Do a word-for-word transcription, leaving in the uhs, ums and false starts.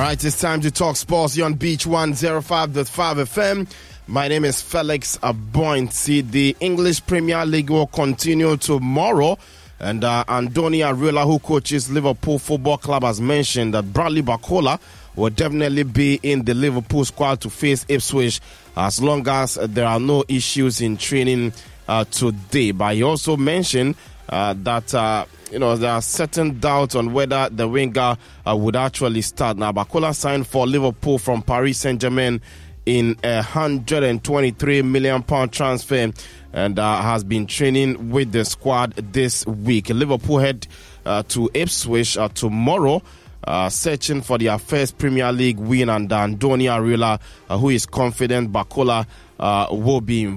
right, it's time to talk sports here on Beach one oh five point five F M. My name is Felix Abointi. The English Premier League will continue tomorrow. And uh, Andoni Areola, who coaches Liverpool Football Club, has mentioned that Bradley Barcola will definitely be in the Liverpool squad to face Ipswich as long as there are no issues in training uh, today. But he also mentioned uh, that uh, you know there are certain doubts on whether the winger uh, would actually start. Now, Barcola signed for Liverpool from Paris Saint-Germain in a one hundred twenty-three million pound transfer and uh, has been training with the squad this week. Liverpool head uh, to Ipswich uh, tomorrow, uh, searching for their first Premier League win, and Andoni Areola, uh, who is confident Barcola uh, will be involved.